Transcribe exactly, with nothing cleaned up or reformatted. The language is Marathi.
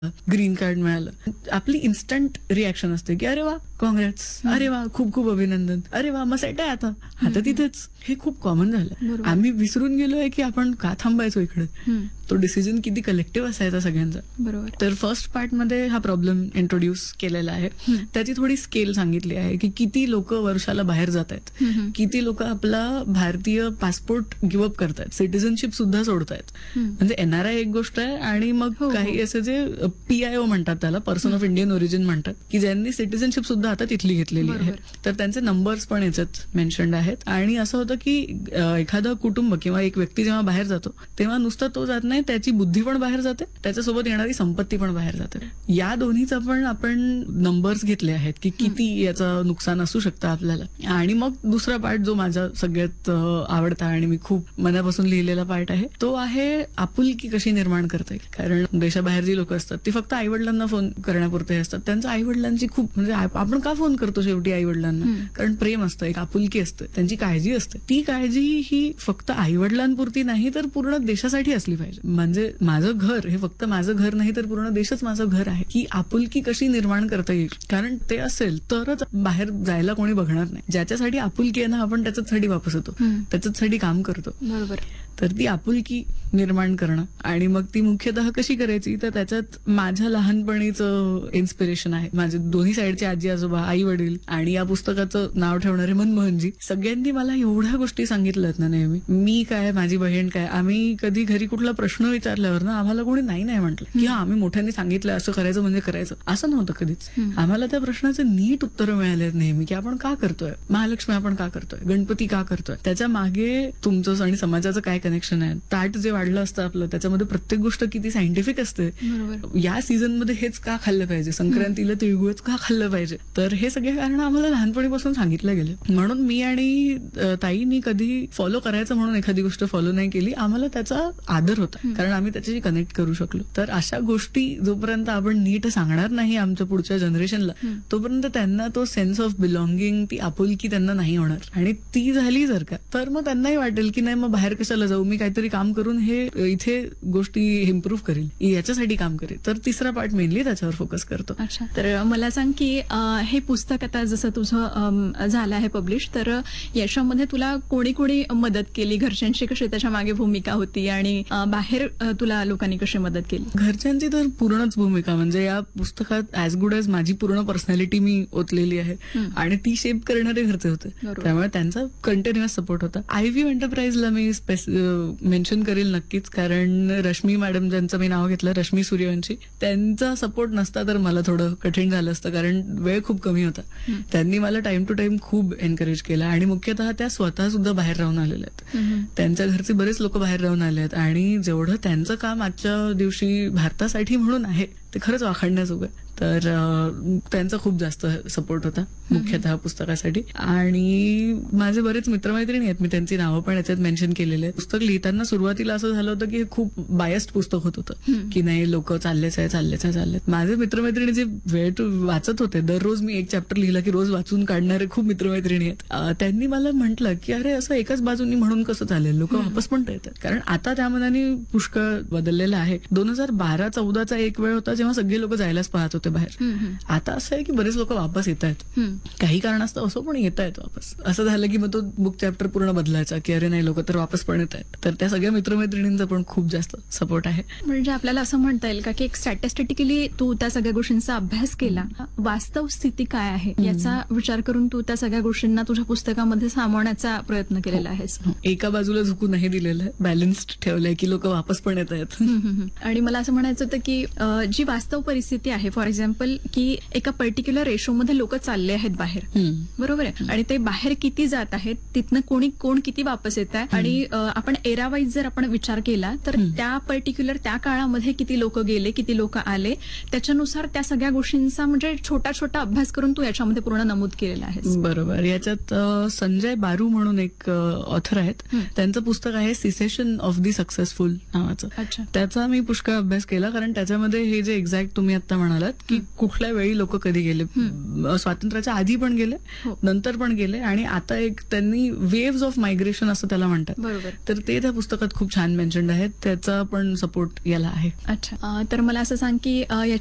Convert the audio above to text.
ग्रीन कार्ड मिळालं, आपली इन्स्टंट रिॲक्शन असते की अरे वा काँग्रेस, अरे वा खूप खूप अभिनंदन, अरे वा मग सेट आहे आता आता तिथेच. हे खूप कॉमन झालं. आम्ही विसरून गेलोय की आपण का थांबायचो इकडे. तो डिसिजन किती कलेक्टिव्ह असायचा सगळ्यांचा. बरोबर. तर फर्स्ट पार्ट मध्ये हा प्रॉब्लेम इंट्रोड्यूस केलेला आहे. त्याची थोडी स्केल सांगितली आहे की किती लोक वर्षाला बाहेर जात आहेत, किती लोक आपला भारतीय पासपोर्ट गिव्हअप करतायत, सिटिझनशिप सुद्धा सोडतायत. म्हणजे एनआरआय एक गोष्ट आहे आणि मग काही असे जे पीआयओ म्हणतात त्याला, पर्सन ऑफ इंडियन ओरिजिन म्हणतात, की ज्यांनी सिटिझनशिप सुद्धा आता तिथली घेतलेली आहे. तर त्यांचे नंबर्स पण याच्यात मेन्शन्ड आहेत. आणि असं होतं की एखादं कुटुंब किंवा एक व्यक्ती जेव्हा बाहेर जातो तेव्हा नुसतं तो जात नाही, त्याची बुद्धी पण बाहेर जाते, त्याच्यासोबत येणारी संपत्ती पण बाहेर जाते. या दोन्हीचा पण आपण नंबर्स घेतले आहेत की किती याचं नुकसान असू शकतं आपल्याला. आणि मग दुसरा पार्ट जो माझा सगळ्यात आवडता आणि मी खूप मनापासून लिहिलेला पार्ट आहे तो आहे आपुलकी कशी निर्माण करता येईल. कारण देशाबाहेर जी लोक असतात ती फक्त आईवडिलांना फोन करण्यापुरते असतात. त्यांच्या आईवडिलांची खूप म्हणजे आपण का फोन करतो शेवटी आईवडिलांना, कारण प्रेम असतं, एक आपुलकी असते, त्यांची काळजी असते. ती काळजी ही फक्त आईवडिलांपुरती नाही तर पूर्ण देशासाठी असली पाहिजे. म्हणजे माझं घर हे फक्त माझं घर नाही तर पूर्ण देशच माझं घर आहे. ही आपुलकी कशी निर्माण करता येईल, कारण ते असेल तरच बाहेर जायला कोणी बघणार नाही. ज्याच्यासाठी आपुलकी आहे ना आपण त्याच्यासाठी वापस येतो, त्याच्यासाठी काम करतो. बरोबर. तर ती आपुलकी निर्माण करणं आणि मग ती मुख्यतः कशी करायची तर त्याच्यात माझ्या लहानपणीचं इन्स्पिरेशन आहे. माझे दोन्ही साईडचे आजी आजोबा, आई वडील आणि या पुस्तकाचं नाव ठेवणारे मनमोहनजी, सगळ्यांनी मला एवढ्या गोष्टी सांगितल्यात ना नेहमी. मी काय, माझी बहीण काय, आम्ही कधी घरी कुठला प्रश्न विचारल्यावर ना आम्हाला कोणी नाही नाही म्हटलं की हा आम्ही मोठ्यांनी सांगितलं असं करायचं म्हणजे करायचं, असं नव्हतं कधीच. आम्हाला त्या प्रश्नाचे नीट उत्तरं मिळाले आहेत नेहमी की आपण का करतोय, महालक्ष्मी आपण का करतोय, गणपती का करतोय, त्याच्या मागे तुमचं आणि समाजाचं काय कनेक्शन आहे. ताट जे वाढलं असतं आपलं त्याच्यामध्ये प्रत्येक गोष्ट किती सायंटिफिक असते. या सीझन मध्ये हेच का खाल्लं पाहिजे, संक्रांतीला तिळगुळच का खाल्लं पाहिजे. तर हे सगळे कारण आम्हाला लहानपणीपासून सांगितलं गेले. म्हणून मी आणि ताईनी कधी फॉलो करायचं म्हणून एखादी गोष्ट फॉलो नाही केली. आम्हाला त्याचा आदर होता कारण आम्ही त्याच्याशी कनेक्ट करू शकलो. तर अशा गोष्टी जोपर्यंत आपण नीट सांगणार नाही आमच्या पुढच्या जनरेशनला तोपर्यंत त्यांना तो सेन्स ऑफ बिलॉंगिंग, ती आपुलकी त्यांना नाही होणार. आणि ती झाली जर का तर मग त्यांनाही वाटेल की नाही मग बाहेर कशाला जाऊ, मी काहीतरी काम करून हे इथे गोष्टी इम्प्रूव्ह करेल, याच्यासाठी काम करेल. तर तिसरा पार्ट मेनली त्याच्यावर फोकस करतो. अच्छा. तर मला सांग की हे पुस्तक आता जसं तुझं झालं आहे पब्लिश, तर याच्यामध्ये तुला कोणी कोणी मदत केली, घरच्यांची कशी त्याच्या मागे भूमिका होती आणि बाहेर तुला लोकांनी कशी मदत केली? घरच्यांची तर पूर्णच भूमिका, म्हणजे या पुस्तकात ॲज गुड ॲज माझी पूर्ण पर्सनॅलिटी मी ओतलेली आहे आणि ती शेप करणारे घरचे होते. त्यामुळे त्यांचा कंटिन्युअस सपोर्ट होता. आयव्ही एंटरप्राइजला मी मेन्शन करेल नक्कीच, कारण रश्मी मॅडम ज्यांचं मी नाव घेतलं, रश्मी सूर्यवंशी, त्यांचा सपोर्ट नसता तर मला थोडं कठीण झालं असतं कारण वेळ खूप कमी होता. त्यांनी मला टाइम टू टाइम खूप एनकरेज केला आणि मुख्यतः त्या स्वतः सुद्धा बाहेर राहून आलेल्या आहेत. त्यांच्या घरचे बरेच लोक बाहेर राहून आले आहेत आणि जेवढं त्यांचं काम आजच्या दिवशी भारतासाठी म्हणून आहे ते खरंच वाखाणण्याजोगं आहे. तर त्यांचा खूप जास्त सपोर्ट होता मुख्यतः पुस्तकासाठी. आणि माझे बरेच मित्रमैत्रिणी आहेत, मी त्यांची नावं पण याच्यात मेन्शन केलेले आहेत. पुस्तक लिहिताना सुरुवातीला असं झालं होतं की हे खूप बायस्ड पुस्तक होत होतं की नाही लोक चाललेच आहे चाललेच आहे चाललेत. माझे मित्रमैत्रिणी जे वेळ वाचत होते, दररोज मी एक चॅप्टर लिहिला की रोज वाचून काढणारे खूप मित्रमैत्रिणी आहेत. त्यांनी मला म्हटलं की अरे असं एकाच बाजूनी म्हणून कसं चालेल, लोक वापस पण येतात. कारण आता त्या मनाने पुष्कळ बदललेलं आहे. दोन हजार बारा चौदाचा एक वेळ होता जेव्हा सगळे लोक जायलाच पाहत होते बाहेर. आता असं आहे की बरेच लोक वापस येत आहेत, काही कारणास्तव असो पण येत आहेत वापस. असं झालं की मग तो बुक चॅप्टर पूर्ण बदलायचा की अरे नाही लोक तर वापस पण येत आहेत. तर त्या सगळ्या मित्रमैत्रिणींचा पण खूप जास्त सपोर्ट आहे. म्हणजे आपल्याला असं म्हणता येईल का की एक स्टॅटिस्टिकली तू त्या सगळ्या गोष्टींचा अभ्यास केला, वास्तव स्थिती काय आहे याचा विचार करून तू त्या सगळ्या गोष्टींना तुझ्या पुस्तकामध्ये सामावण्याचा प्रयत्न केलेला आहेस. एका बाजूला झुकू नाही दिलेलं आहे, बॅलन्स्ड ठेवलंय की लोक वापस पण येत आहेत. आणि मला असं म्हणायचं होतं की जी वास्तव परिस्थिती आहे, फॉर एक्झाम्पल की एका पर्टिक्युलर रेशोमध्ये लोक चालले आहेत बाहेर, बरोबर आहे, आणि ते बाहेर किती जात आहेत, तिथनं कोणी कोण किती वापस येत आहे, आणि आपण एरा वाईज जर आपण विचार केला तर त्या पर्टिक्युलर त्या काळामध्ये किती लोक गेले, किती लोक आले, त्याच्यानुसार त्या सगळ्या गोष्टींचा म्हणजे छोटा छोटा अभ्यास करून तू याच्यामध्ये पूर्ण नमूद केलेला आहे. बरोबर. याच्यात संजय बारू म्हणून एक ऑथर आहेत, त्यांचं पुस्तक आहे सिसेशन ऑफ दी सक्सेसफुल नावाचं. त्याचा मी पुष्कळ अभ्यास केला कारण त्याच्यामध्ये हे जे एक्झॅक्ट तुम्ही आता म्हणालात की कुठल्या वेळी लोक कधी गेले. स्वातंत्र्याच्या आधी पण गेले, नंतर पण गेले, आणि आता एक त्यांनी वेव्स ऑफ मायग्रेशन असं त्याला म्हणतात. बरोबर. तर ते त्या पुस्तकात खूप छान मेन्शन्ड आहे. त्याचा पण सपोर्ट याला आहे. अच्छा, तर मला असं सांग की